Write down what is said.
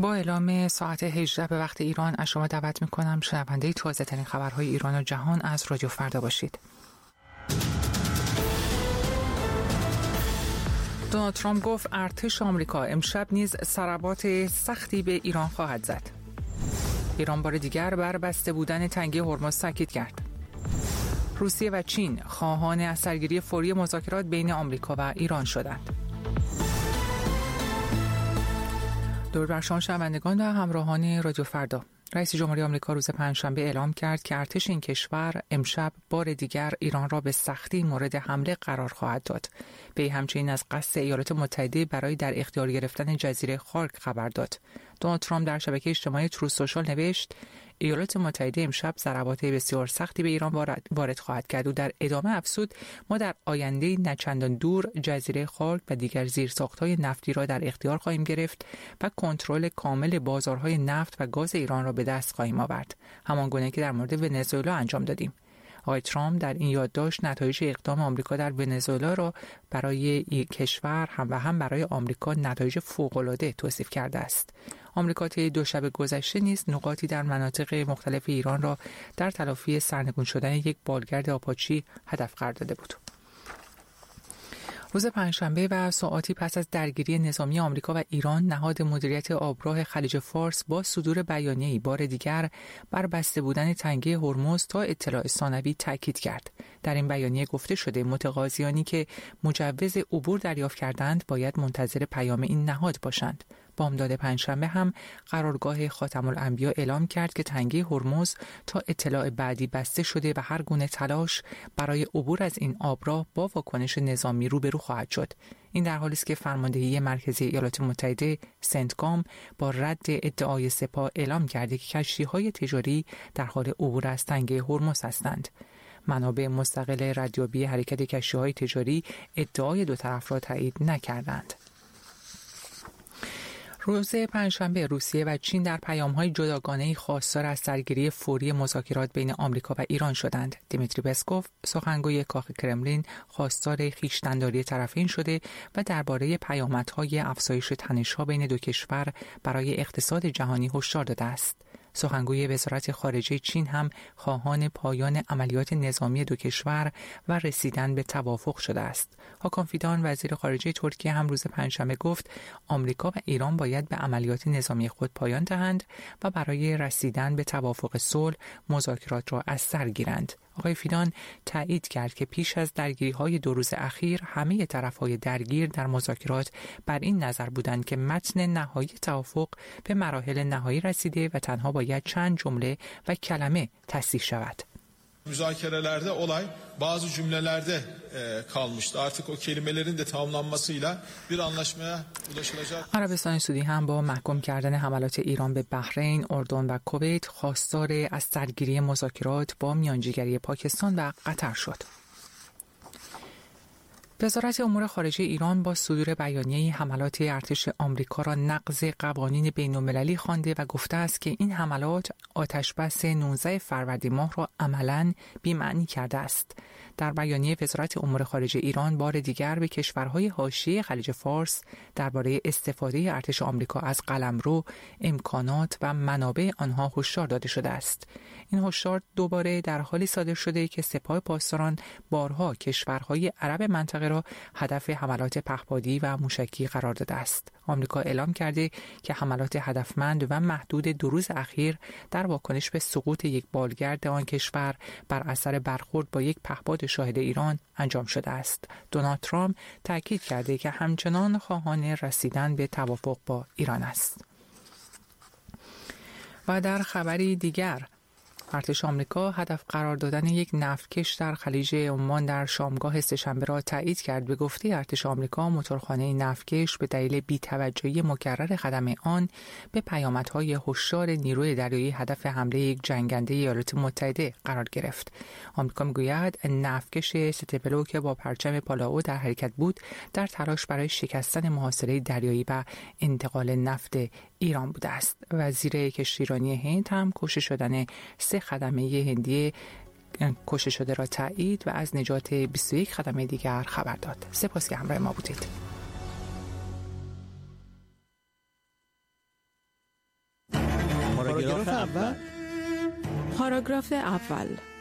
با اعلام ساعت 18 به وقت ایران از شما دعوت میکنم شنونده تازه ترین خبرهای ایران و جهان از رادیو فردا باشید. دونالد ترامپ گفت ارتش آمریکا امشب نیز ضربات سختی به ایران خواهد زد. ایران بار دیگر بر بسته بودن تنگه هرمز تاکید کرد. روسیه و چین خواهان اثرگیری فوری مذاکرات بین آمریکا و ایران شدند. درود بر شما شنوندگان و همراهان رادیو فردا. رئیس جمهوری آمریکا روز پنجشنبه اعلام کرد که ارتش این کشور امشب بار دیگر ایران را به سختی مورد حمله قرار خواهد داد. وی همچنین از قصد ایالات متحده برای در اختیار گرفتن جزیره خارک خبر داد. دونالد ترامپ در شبکه اجتماعی تروث سوشال نوشت ایالات متحده امشب ضربات بسیار سختی به ایران وارد خواهد کرد و در ادامه افزود ما در آینده نچندان دور جزیره خارک و دیگر زیرساخت‌های نفتی را در اختیار خواهیم گرفت و کنترل کامل بازارهای نفت و گاز ایران را به دست خواهیم آورد، همانگونه که در مورد ونزوئلا انجام دادیم. آقای ترامپ در این یادداشت نتایج اقدام آمریکا در ونزوئلا را برای کشور هم برای آمریکا نتایج فوق‌العاده توصیف کرده است. آمریکا طی دو شب گذشته نیز نقاطی در مناطق مختلف ایران را در تلافی سرنگون شدن یک بالگرد آپاچی هدف قرار داده بود. روز پنجشنبه و ساعاتی پس از درگیری نظامی آمریکا و ایران، نهاد مدیریت آبراه خلیج فارس با صدور بیانیه‌ای بار دیگر بر بسته بودن تنگه هرمز تا اطلاع ثانوی تاکید کرد. در این بیانیه گفته شده متقاضیانی که مجوز عبور دریافت کردند باید منتظر پیام این نهاد باشند. بامداد پنجشنبه هم قرارگاه خاتم الانبیا اعلام کرد که تنگه هرمز تا اطلاع بعدی بسته شده و هر گونه تلاش برای عبور از این آبراه با واکنش نظامی روبرو خواهد شد. این در حالی است که فرماندهی مرکزی ایالات متحده سنتکام با رد ادعای سپاه اعلام کرده که کشتی‌های تجاری در حال عبور از تنگه هرمز هستند. منابع مستقل ردیابی حرکت کشتی‌های تجاری ادعای دو طرف را تایید نکردند. روز پنجشنبه روسیه و چین در پیام‌های جداگانه‌ای خواستار از سرگیری فوری مذاکرات بین آمریکا و ایران شدند. دیمیتری پسکوف، سخنگوی کاخ کرملین، خواستار خویشتن‌داری طرفین شده و درباره پیامدهای افزایش تنش‌ها بین دو کشور برای اقتصاد جهانی هشدار داده است. سخنگوی وزارت خارجه چین هم خواهان پایان عملیات نظامی دو کشور و رسیدن به توافق شده است. هاکان فیدان وزیر خارجه ترکیه هم روز پنجشنبه گفت آمریکا و ایران باید به عملیات نظامی خود پایان دهند و برای رسیدن به توافق صلح مذاکرات را از سر گیرند. آقای فیدان تایید کرد که پیش از درگیری‌های 2 روز اخیر همه طرف‌های درگیر در مذاکرات بر این نظر بودند که mətn نهایی توافق به مراحل نهایی رسیده و تنها باید چند جمله و کلمه تصحیح شود. Müzakerelerde olay bazı cümlelerde kalmıştı. Artık o kelimelerin de tamamlanmasıyla bir anlaşmaya ulaşılacak. عربستان سعودی هم با محکوم کردن حملات ایران به بحرین، اردن و کویت خواستار از سرگیری مذاکرات با میانجیگری پاکستان و قطر شد. وزارت امور خارجه ایران با صدور بیانیه حملات ارتش آمریکا را نقض قوانین بین‌المللی خوانده و گفته است که این حملات آتشبس 19 فروردین ماه را عملاً بی‌معنی کرده است. در بیانیه وزارت امور خارجه ایران بار دیگر به کشورهای حاشیه خلیج فارس درباره استفاده ارتش آمریکا از قلمرو، امکانات و منابع آنها هشدار داده شده است. این هشدار دوباره در حالی صادر شده که سپاه پاسداران بارها کشورهای عرب منطقه را هدف حملات پهپادی و موشکی قرار داده است. آمریکا اعلام کرده که حملات هدفمند و محدود 2 روز اخیر در واکنش به سقوط یک بالگرد آن کشور بر اثر برخورد با یک پهپاد شاهد ایران انجام شده است. دونالد ترامپ تاکید کرده که همچنان خواهان رسیدن به توافق با ایران است. و در خبری دیگر، ارتش آمریکا هدف قرار دادن یک نفتکش در خلیج عمان در شامگاه سه‌شنبه را تایید کرد. به گفته ارتش آمریکا، موتورخانه نفتکش به دلیل بی‌توجهی مکرر خدمه آن به پیامدهای هشدار نیروی دریایی هدف حمله یک جنگنده ایالات متحده قرار گرفت. آمریکا میگوید نفتکش ستپلو که با پرچم پالاو در حرکت بود، در تلاش برای شکستن محاصره دریایی و انتقال نفت ایران بوده است. وزیر کشتیرانی هند هم کشته شدن 3 خدمه هندی کشته شده را تایید و از نجات 21 خدمه دیگر خبر داد. سپاس که همراه ما بودید. پاراگراف اول. پاراگراف اول.